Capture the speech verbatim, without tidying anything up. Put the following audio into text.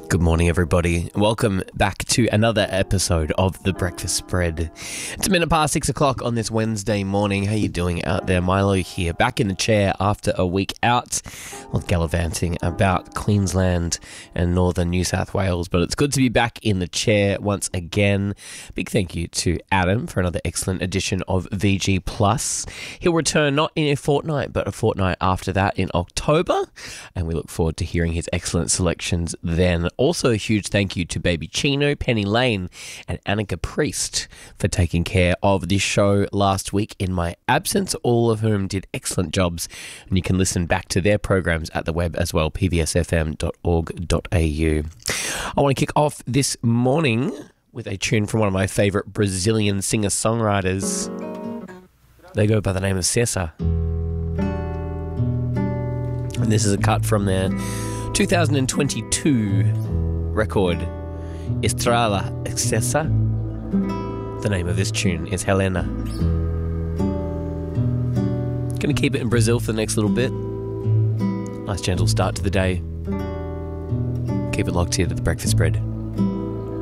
Good morning, everybody. Welcome back to another episode of The Breakfast Spread. It's a minute past six o'clock on this Wednesday morning. How you doing out there? Milo here, back in the chair after a week out of gallivanting about Queensland and northern New South Wales. But it's good to be back in the chair once again. Big thank you to Adam for another excellent edition of V G Plus. He'll return not in a fortnight, but a fortnight after that in October. And we look forward to hearing his excellent selections then. Also, a huge thank you to Baby Chino, Penny Lane, and Annika Priest for taking care of this show last week in my absence, all of whom did excellent jobs. And you can listen back to their programs at the web as well, p v s f m dot org dot a u. I want to kick off this morning with a tune from one of my favourite Brazilian singer-songwriters. They go by the name of César. And this is a cut from their two thousand twenty-two record, Estrela Excesa. The name of this tune is Helena. Gonna keep it in Brazil for the next little bit. Nice gentle start to the day. Keep it locked here to The Breakfast Spread.